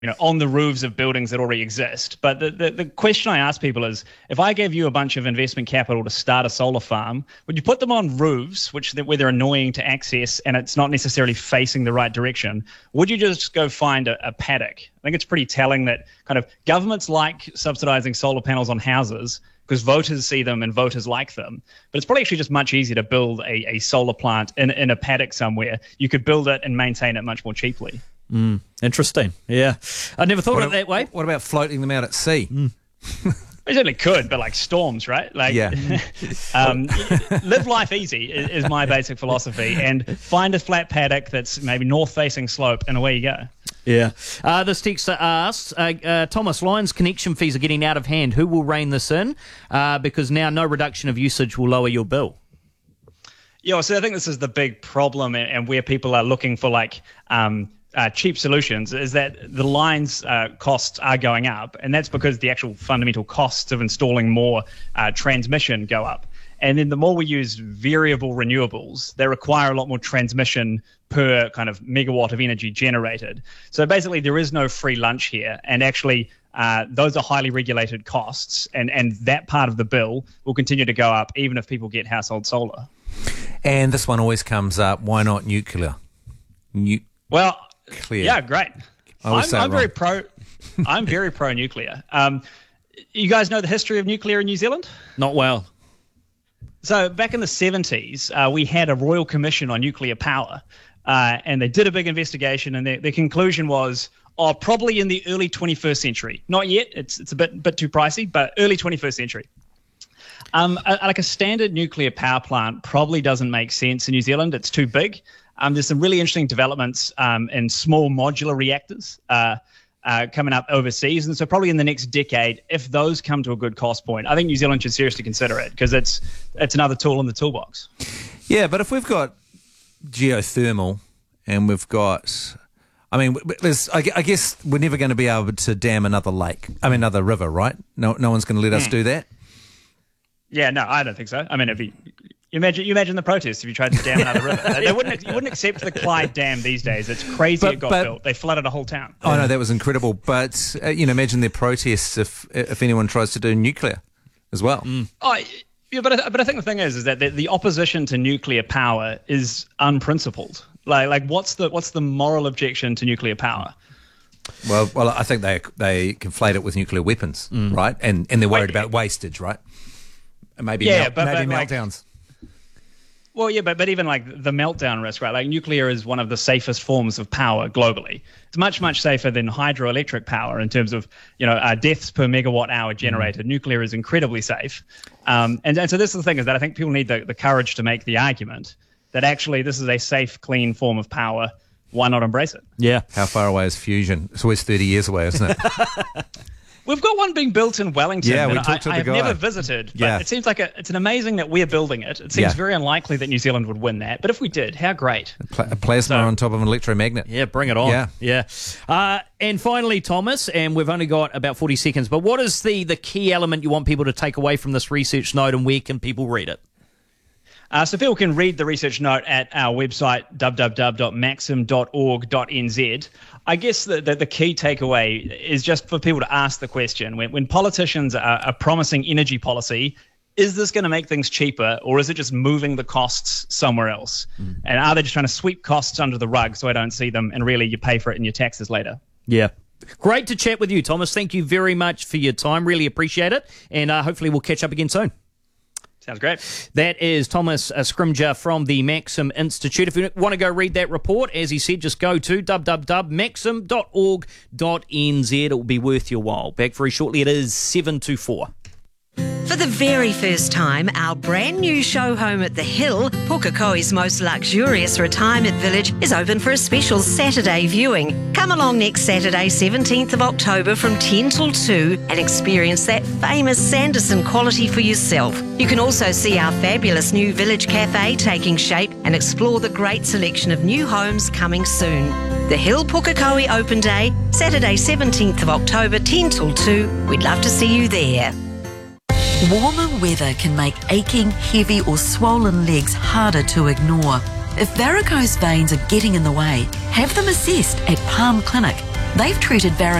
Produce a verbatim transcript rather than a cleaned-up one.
you know, on the roofs of buildings that already exist. But the, the, the question I ask people is, if I gave you a bunch of investment capital to start a solar farm, would you put them on roofs, which where they're annoying to access and it's not necessarily facing the right direction? Would you just go find a, a paddock? I think it's pretty telling that kind of governments like subsidizing solar panels on houses because voters see them and voters like them. But it's probably actually just much easier to build a, a solar plant in, in a paddock somewhere. You could build it and maintain it much more cheaply. Mm, interesting. Yeah. I never thought what of it that way. What about floating them out at sea? Mm. We certainly could, but like storms, right? Like, yeah. um, live life easy is, is my basic philosophy, and find a flat paddock that's maybe north-facing slope, and away you go. Yeah. Uh, this texter asks, uh, uh, Thomas, Lions connection fees are getting out of hand. Who will rein this in? Uh, because now no reduction of usage will lower your bill. Yeah, so I think this is the big problem, and, and where people are looking for like um, uh, cheap solutions is that the lines uh, costs are going up, and that's because the actual fundamental costs of installing more uh, transmission go up. And then the more we use variable renewables, they require a lot more transmission per kind of megawatt of energy generated. So basically there is no free lunch here, and actually uh, those are highly regulated costs, and, and that part of the bill will continue to go up even if people get household solar. And this one always comes up, why not nuclear? Nu- well, Clear. yeah, great. I'm, I'm very pro. I'm very pro nuclear. Um, you guys know the history of nuclear in New Zealand? Not well. So back in the seventies, uh, we had a Royal Commission on Nuclear Power, uh, and they did a big investigation, and their, their conclusion was, oh, probably in the early twenty-first century. Not yet. It's it's a bit bit too pricey, but early twenty-first century. Um, a, like a standard nuclear power plant probably doesn't make sense in New Zealand. It's too big. Um, there's some really interesting developments um, in small modular reactors uh, uh, coming up overseas. And so probably in the next decade, if those come to a good cost point, I think New Zealand should seriously consider it because it's it's another tool in the toolbox. Yeah, but if we've got geothermal and we've got... I mean, there's, I guess we're never going to be able to dam another lake. I mean, another river, right? No, no one's going to let us mm. do that. Yeah, no, I don't think so. I mean, it'd be... You imagine, you imagine the protests if you tried to dam another river. They wouldn't, you wouldn't accept the Clyde Dam these days. It's crazy but, it got but, built. They flooded a whole town. Oh, no, that was incredible. But, uh, you know, imagine their protests if if anyone tries to do nuclear as well. Mm. Oh, yeah, but I, but I think the thing is, is that the, the opposition to nuclear power is unprincipled. Like, like what's the what's the moral objection to nuclear power? Well, well, I think they they conflate it with nuclear weapons, mm. right? And and they're worried Wait, about wastage, right? Maybe yeah, melt, but, maybe but, meltdowns. Like, Well, yeah, but but even like the meltdown risk, right? Like nuclear is one of the safest forms of power globally. It's much, much safer than hydroelectric power in terms of, you know, uh, deaths per megawatt hour generated. Mm. Nuclear is incredibly safe. Um, and, and so this is the thing is that I think people need the, the courage to make the argument that actually this is a safe, clean form of power. Why not embrace it? Yeah. How far away is fusion? It's always thirty years away, isn't it? We've got one being built in Wellington. Yeah, we I, talked to the I have guy. never visited, but yeah. it seems like a, it's an amazing that we're building it. It seems yeah. very unlikely that New Zealand would win that, but if we did, how great! A, pl- a plasma so, on top of an electromagnet. Yeah, bring it on. Yeah, yeah. Uh, and finally, Thomas, and we've only got about forty seconds. But what is the the key element you want people to take away from this research note, and where can people read it? Uh, so people can read the research note at our website, w w w dot maxim dot org dot n z. I guess the, the, the key takeaway is just for people to ask the question, when, when politicians are, are promising energy policy, is this going to make things cheaper, or is it just moving the costs somewhere else? Mm. And are they just trying to sweep costs under the rug so I don't see them, and really you pay for it in your taxes later? Yeah. Great to chat with you, Thomas. Thank you very much for your time. Really appreciate it. And uh, hopefully we'll catch up again soon. Sounds great. That is Thomas uh, Scrimgeour from the Maxim Institute. If you want to go read that report, as he said, just go to w w w dot maxim dot org dot n z. It will be worth your while. Back very shortly. It is seven to four. For the very first time, our brand new show home at the Hill, Pukekohe's most luxurious retirement village, is open for a special Saturday viewing. Come along next Saturday, seventeenth of October from ten till two and experience that famous Sanderson quality for yourself. You can also see our fabulous new village cafe taking shape and explore the great selection of new homes coming soon. The Hill Pukekohe Open Day, Saturday seventeenth of October, ten till two. We'd love to see you there. Warmer weather can make aching, heavy or swollen legs harder to ignore. If varicose veins are getting in the way, have them assessed at Palm Clinic. They've treated varicose